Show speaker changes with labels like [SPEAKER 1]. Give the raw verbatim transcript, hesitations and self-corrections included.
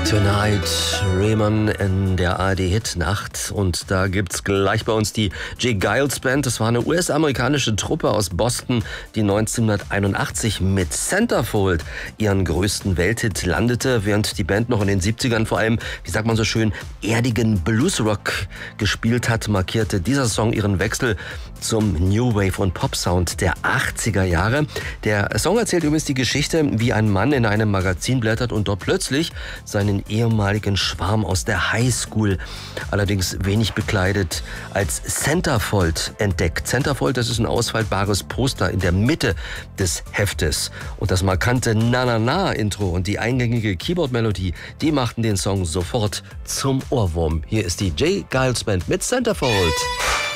[SPEAKER 1] Tonight, Rayman in der A R D-Hit-Nacht. Und da gibt's gleich bei uns die J. Geils Band. Das war eine U S-amerikanische Truppe aus Boston, die neunzehnhunderteinundachtzig mit Centerfold ihren größten Welthit landete, während die Band noch in den siebzigern vor allem, wie sagt man so schön, erdigen Bluesrock gespielt hat, markierte dieser Song ihren Wechsel zum New Wave und Pop Sound der achtziger Jahre. Der Song erzählt übrigens die Geschichte, wie ein Mann in einem Magazin blättert und dort plötzlich seinen ehemaligen Schwarm aus der Highschool, allerdings wenig bekleidet, als Centerfold entdeckt. Centerfold, das ist ein ausfaltbares Poster in der Mitte des Heftes. Und das markante Na-Na-Na-Intro und die eingängige Keyboard-Melodie, die machten den Song sofort zum Ohrwurm. Hier ist die J. Geils Band mit Centerfold.